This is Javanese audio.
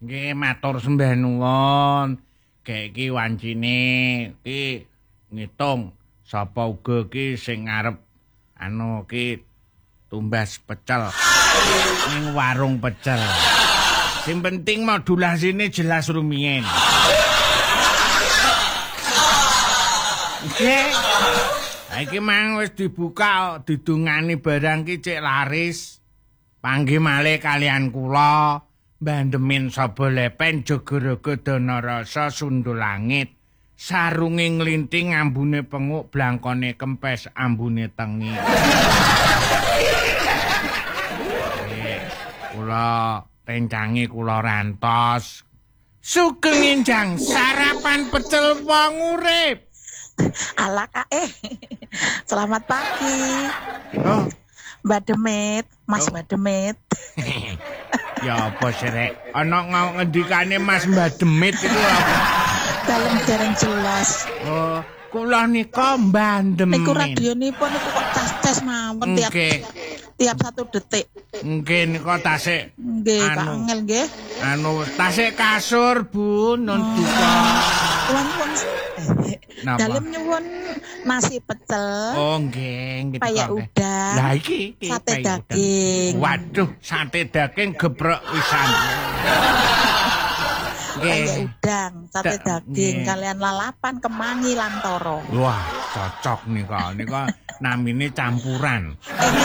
Nggih matur sembah nuwun. Gek iki wancine iki ngitung sapa uga iki sing ngarep iki tumbas pecel ning warung pecel. Sing penting modulasine jelas rumiyin. Nggih. Iki mang wis dibuka didungani barang ki cek laris. Panggih malih kalian kula Bandemin Saba Lepen Jogorogo Danarasa Sundul Langit. Sarunge nglinting ambune penguk blangkone kempes ambune tengi. Kula rencange kula rantos. Sugeng enjang sarapan pecel wong urip. Ala kae. Selamat pagi. Oh, Mbak Demit, Mas Mbak Demit. ya apa sih rek? Ana ngendikane Mas Mbak Demit itu apa? Dalem dereng jelas. Oh, kula nika Mbak Demit. Niku radionipun niku kok cas-cas mawon tiap 1 detik. Nggih nika tasik. Nggih, Kak Angel nggih. Tasik kasur, Bu, nun duka. Kula nyuwun dalem nyuwun nasi pecel. Oh, nggih, gitu. Payak udang. Lah iki sate daging. Waduh, sate daging geprek wisan. Payak udang, sate daging kalian lalapan kemangi lantoro. Wah, cocok nika. Nika namine campuran.